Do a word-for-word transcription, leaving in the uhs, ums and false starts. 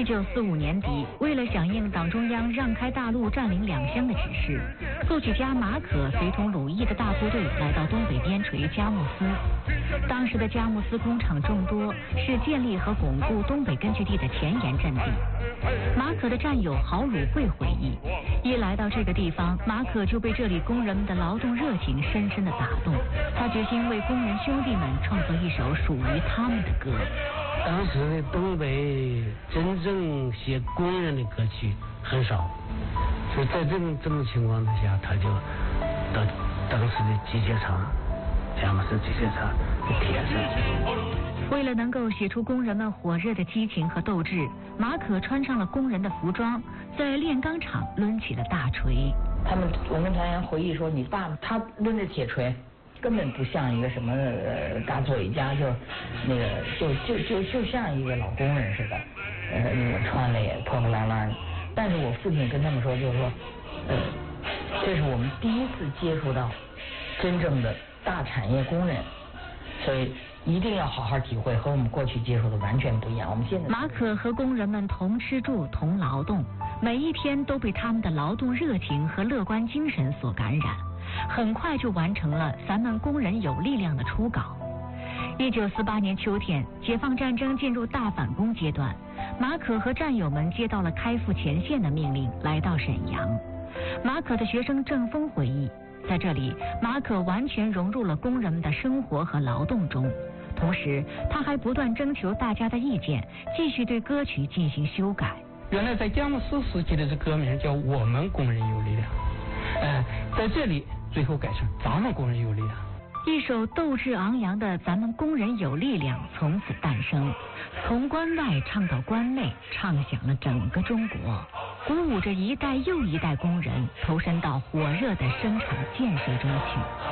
一九四五年底，为了响应党中央让开大路、占领两乡的指示，作曲家马可随同鲁艺的大部队来到东北边陲佳木斯。当时的佳木斯工厂众多，是建立和巩固东北根据地的前沿阵地。马可的战友郝汝贵回忆，一来到这个地方，马可就被这里工人们的劳动热情深深的打动。他决心为工人兄弟们创作一首属于他们的歌。 当时的东北真正写工人的歌曲很少，所以在这种这种情况之下，他就到当时的机械厂，佳木斯机械厂的铁上。 为了能够写出工人们火热的激情和斗志，马可穿上了工人的服装，在炼钢厂抡起了大锤。 他们我们团员回忆说，你爸他抡着铁锤，根本不像一个什么呃大作曲家，就那个就就就就像一个老工人似的，呃那个穿的也破破烂烂。但是我父亲跟他们说，就是说，呃，这是我们第一次接触到真正的大产业工人，所以一定要好好体会，和我们过去接触的完全不一样。我们现在马可和工人们同吃住同劳动，每一天都被他们的劳动热情和乐观精神所感染。很快就完成了咱们工人有力量的初稿。一九四八年秋天，解放战争进入大反攻阶段，马可和战友们接到了开赴前线的命令，来到沈阳。马可的学生郑峰回忆，在这里，马可完全融入了工人们的生活和劳动中，同时他还不断征求大家的意见，继续对歌曲进行修改。 原来在佳木斯时期的这歌名叫《我们工人有力量》，呃，在这里最后改成咱们工人有力量。 一首斗志昂扬的《咱们工人有力量》从此诞生，从关外唱到关内，唱响了整个中国，鼓舞着一代又一代工人投身到火热的生产建设中去。